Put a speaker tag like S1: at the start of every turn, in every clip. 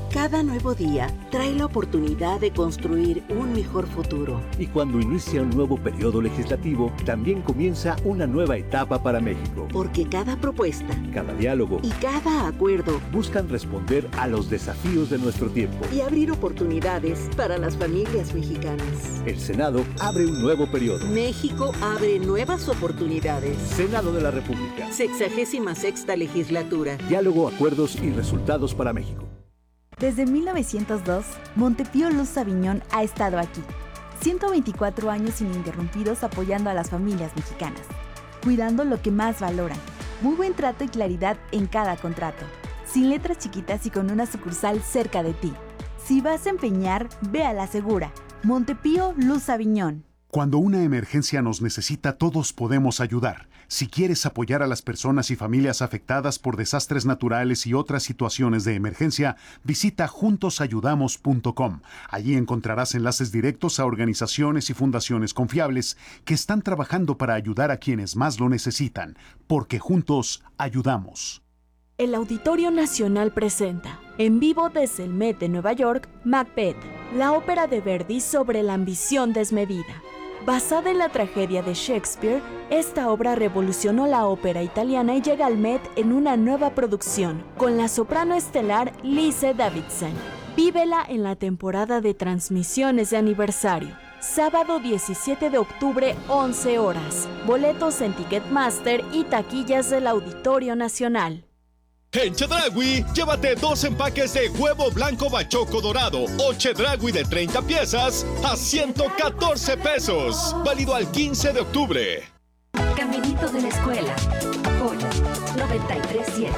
S1: Cada nuevo día trae la oportunidad de construir un mejor futuro.
S2: Y cuando inicia un nuevo periodo legislativo, también comienza una nueva etapa para México.
S1: Porque cada propuesta,
S2: cada diálogo
S1: y cada acuerdo
S2: buscan responder a los desafíos de nuestro tiempo
S1: y abrir oportunidades para las familias mexicanas.
S2: El Senado abre un nuevo periodo.
S1: México abre nuevas oportunidades.
S2: Senado de la República.
S1: 66ª legislatura.
S2: Diálogo, acuerdos y resultados para México.
S3: Desde 1902, Montepío Luz Aviñón ha estado aquí. 124 años ininterrumpidos apoyando a las familias mexicanas, cuidando lo que más valoran. Muy buen trato y claridad en cada contrato. Sin letras chiquitas y con una sucursal cerca de ti. Si vas a empeñar, ve a la segura. Montepío Luz Aviñón.
S4: Cuando una emergencia nos necesita, todos podemos ayudar. Si quieres apoyar a las personas y familias afectadas por desastres naturales y otras situaciones de emergencia, visita juntosayudamos.com. Allí encontrarás enlaces directos a organizaciones y fundaciones confiables que están trabajando para ayudar a quienes más lo necesitan, porque juntos ayudamos.
S5: El Auditorio Nacional presenta, en vivo desde el Met de Nueva York, Macbeth, la ópera de Verdi sobre la ambición desmedida. Basada en la tragedia de Shakespeare, esta obra revolucionó la ópera italiana y llega al Met en una nueva producción, con la soprano estelar Lise Davidson. Vívela en la temporada de transmisiones de aniversario. Sábado 17 de octubre, 11 horas. Boletos en Ticketmaster y taquillas del Auditorio Nacional.
S6: En Chedraui, llévate 2 empaques de huevo blanco bachoco dorado o Chedraui de 30 piezas a 114 pesos. Válido al 15 de octubre.
S7: Caminito de la escuela. Joya 93.7.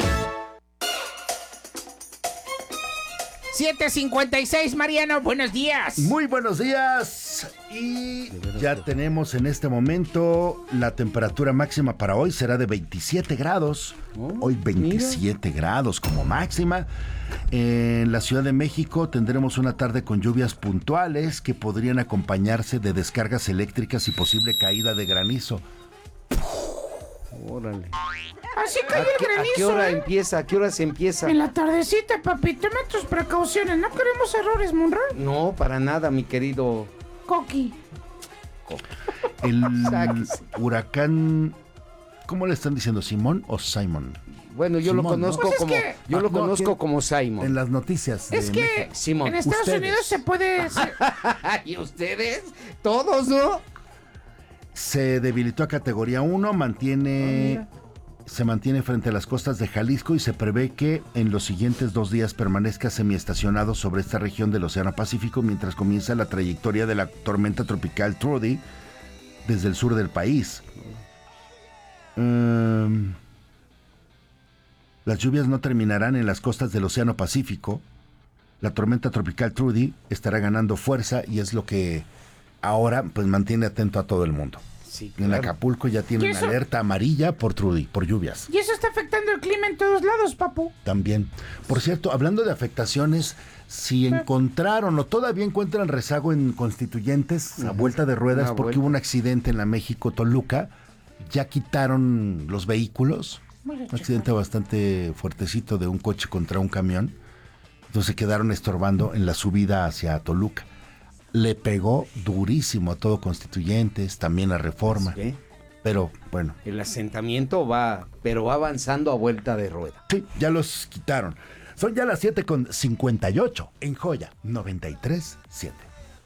S8: 7:56, Mariano, buenos días.
S9: Muy buenos días. Y ya tenemos en este momento la temperatura máxima para hoy será de 27 grados. Hoy 27 grados como máxima. En la Ciudad de México tendremos una tarde con lluvias puntuales que podrían acompañarse de descargas eléctricas y posible caída de granizo.
S10: Órale.
S8: Así cayó el granizo.
S10: ¿A qué hora empieza? ¿A qué hora se empieza?
S8: En la tardecita, papi. Toma tus precauciones. No queremos errores, Monroe.
S10: No, para nada, mi querido
S8: Coqui.
S9: El huracán, ¿cómo le están diciendo? ¿Simón o Simon?
S10: Bueno, yo
S9: Simón,
S10: lo conozco,
S8: ¿no? Pues
S10: como
S8: que,
S10: yo lo conozco como Simon.
S9: En las noticias.
S8: Es que
S9: México.
S10: Simón.
S8: En Estados
S9: Ustedes.
S8: Unidos se puede.
S10: ¿Y ustedes? Todos, ¿no?
S9: Se debilitó a categoría 1, se mantiene frente a las costas de Jalisco y se prevé que en los siguientes 2 días permanezca semiestacionado sobre esta región del Océano Pacífico mientras comienza la trayectoria de la tormenta tropical Trudy desde el sur del país. Las lluvias no terminarán en las costas del Océano Pacífico. La tormenta tropical Trudy estará ganando fuerza y es lo que ahora pues mantiene atento a todo el mundo.
S10: Sí,
S9: En
S10: claro.
S9: Acapulco ya tienen alerta amarilla por Trudy, por lluvias.
S8: Y eso está afectando el clima en todos lados, papu.
S9: También. Por cierto, hablando de afectaciones, si encontraron o todavía encuentran rezago en Constituyentes a vuelta de ruedas
S10: Una
S9: porque
S10: vuelta.
S9: hubo un accidente en la México-Toluca, ya quitaron los vehículos. Un accidente bastante fuertecito de un coche contra un camión. Entonces se quedaron estorbando en la subida hacia Toluca. Le pegó durísimo a todo Constituyentes, también a Reforma.
S10: ¿Sí?
S9: Pero bueno.
S10: El asentamiento va, pero va avanzando a vuelta de rueda.
S9: Sí, ya los quitaron. Son ya las 7:58 en Joya 93.7.